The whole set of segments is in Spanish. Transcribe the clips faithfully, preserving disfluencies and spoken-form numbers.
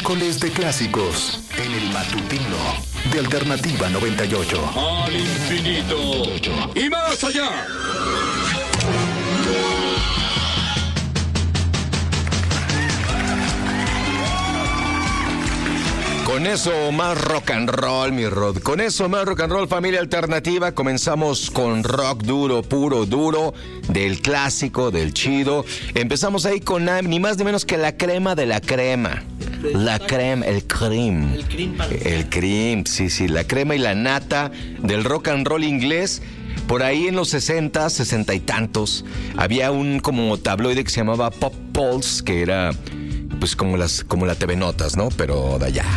Miércoles de clásicos en el matutino de Alternativa noventa y ocho. Al infinito y más allá. Con eso más rock and roll, mi Rod. Con eso más rock and roll, familia alternativa. Comenzamos con rock duro, puro, duro, del clásico, del chido. Empezamos ahí con ni más ni menos que la crema de la crema. La crema, el cream. El cream. El cream, sí, sí, la crema y la nata del rock and roll inglés. Por ahí en los sesenta, sesenta y tantos, había un como tabloide que se llamaba Pop Pulse, que era pues como las como la T V Notas, ¿no? Pero de allá.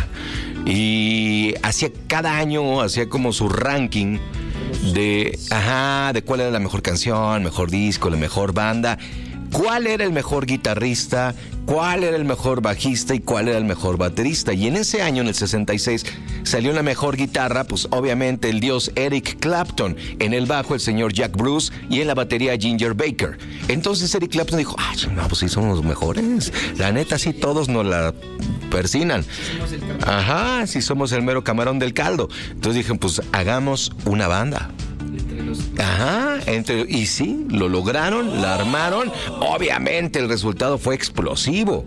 Y hacía cada año, hacía como su ranking de, ajá, de cuál era la mejor canción, mejor disco, la mejor banda, cuál era el mejor guitarrista, cuál era el mejor bajista y cuál era el mejor baterista. Y en ese año, en el sesenta y seis, salió la mejor guitarra, pues obviamente el dios Eric Clapton, en el bajo el señor Jack Bruce y en la batería Ginger Baker. Entonces Eric Clapton dijo, ah, no, pues sí somos los mejores. La neta, sí, todos nos la persinan. Ajá, sí somos el mero camarón del caldo. Entonces dije, pues hagamos una banda. Ajá, entre, y sí, lo lograron, la armaron. Obviamente el resultado fue explosivo.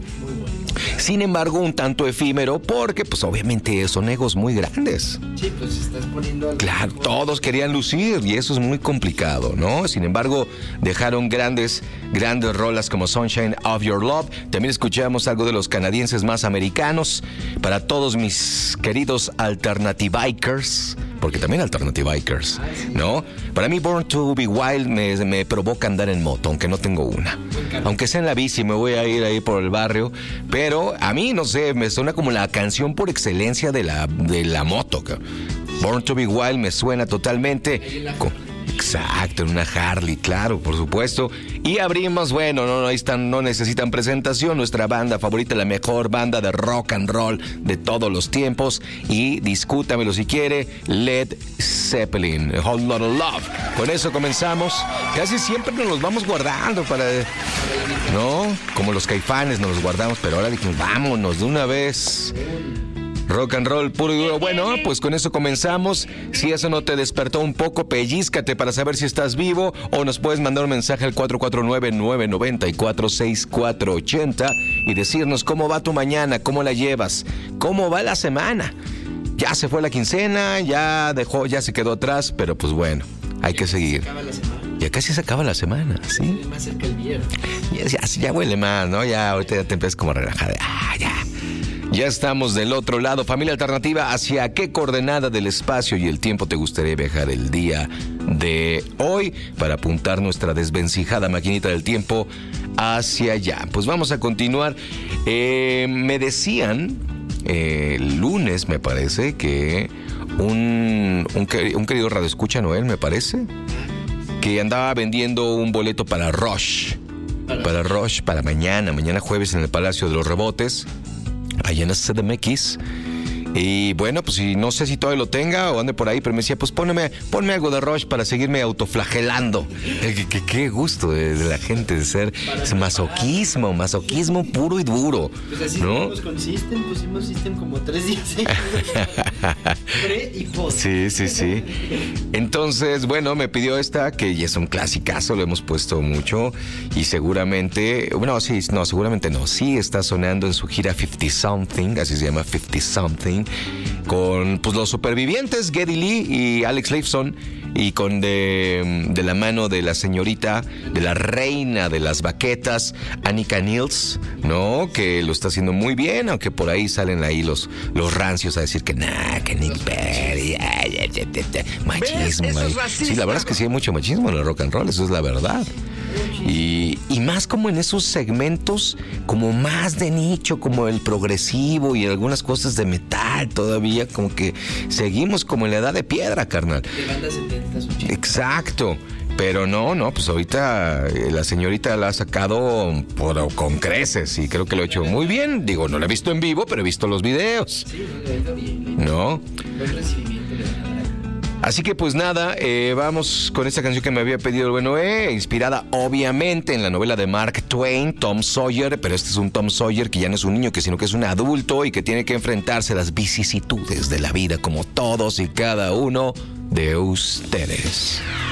Sin embargo, un tanto efímero porque, pues, obviamente son egos muy grandes. Sí, pues estás poniendo... Algo claro, todos querían lucir y eso es muy complicado, ¿no? Sin embargo, dejaron grandes, grandes rolas como Sunshine of Your Love. También escuchamos algo de los canadienses más americanos. Para todos mis queridos Alternativikers, porque también Alternativikers, ¿no? Para mí, Born to Be Wild me, me provoca andar en moto, aunque no tengo una. Aunque sea en la bici, me voy a ir ahí por el barrio. Pero a mí, no sé, me suena como la canción por excelencia de la, de la moto. Born to Be Wild me suena totalmente... Exacto, en una Harley, claro, por supuesto. Y abrimos, bueno, no, no, ahí están, no necesitan presentación, nuestra banda favorita, la mejor banda de rock and roll de todos los tiempos. Y discútamelo si quiere, Led Zeppelin, A Whole Lotta Love. Con eso comenzamos. Casi siempre nos los vamos guardando para... ¿no? Como los Caifanes nos los guardamos, pero ahora dijimos, vámonos de una vez. Rock and roll puro y duro. Bueno, pues con eso comenzamos. Si eso no te despertó un poco, pellízcate para saber si estás vivo, o nos puedes mandar un mensaje al cuatro cuatro nueve, nueve nueve cuatro, seis cuatro ocho cero y decirnos cómo va tu mañana, cómo la llevas, cómo va la semana. Ya se fue la quincena, ya dejó, ya se quedó atrás, pero pues bueno, hay que seguir. Ya casi se acaba la semana, ¿sí? Más cerca el viernes. Ya, ya, ya huele más, ¿no? Ya ahorita ya te empiezas como a relajar. Ah, ya. Ya estamos del otro lado, familia alternativa. ¿Hacia qué coordenada del espacio y el tiempo te gustaría viajar el día de hoy para apuntar nuestra desvencijada maquinita del tiempo hacia allá? Pues vamos a continuar. Eh, me decían eh, el lunes, me parece, que un, un, un querido radioescucha, Noel, me parece, que andaba vendiendo un boleto para Rush. Para Rush, para mañana, mañana jueves en el Palacio de los Rebotes, allá en la C D M X. Y bueno, pues si no sé si todavía lo tenga o ande por ahí, pero me decía, pues ponme, ponme algo de Rush para seguirme autoflagelando. Qué, qué, qué gusto de, de la gente de ser es masoquismo, masoquismo puro y duro. Pues así ¿no? Pusimos con System, pusimos System como tres días. ¿eh? Pre y post. Sí, sí, sí. Entonces, bueno, me pidió esta, que ya es un clasicazo, lo hemos puesto mucho. Y seguramente, bueno, sí, no, seguramente no. Sí está sonando en su gira cincuenta something, así se llama, cincuenta something. Con pues los supervivientes, Geddy Lee y Alex Lifeson, y con de, de la mano de la señorita, de la reina de las baquetas, Annika Nils, ¿no? Que lo está haciendo muy bien, aunque por ahí salen ahí los, los rancios a decir que nah, que Nick Perry, ay, ay, ay, ay, ay, machismo. Ay. Sí, la verdad es que sí hay mucho machismo en el rock and roll, eso es la verdad. Y, y más como en esos segmentos como más de nicho, como el progresivo y algunas cosas de metal todavía, como que seguimos como en la edad de piedra, carnal. De bandas setenta, ochenta. Exacto. Pero no, no, pues ahorita eh, la señorita la ha sacado por, con creces y creo que lo ha hecho muy bien. Digo, no la he visto en vivo, pero he visto los videos. Sí, lo he oído bien. ¿No? Buen recibimiento le dan a la... Así que pues nada, eh, vamos con esta canción que me había pedido el bueno E, inspirada obviamente en la novela de Mark Twain, Tom Sawyer, pero este es un Tom Sawyer que ya no es un niño, que sino que es un adulto y que tiene que enfrentarse a las vicisitudes de la vida como todos y cada uno de ustedes.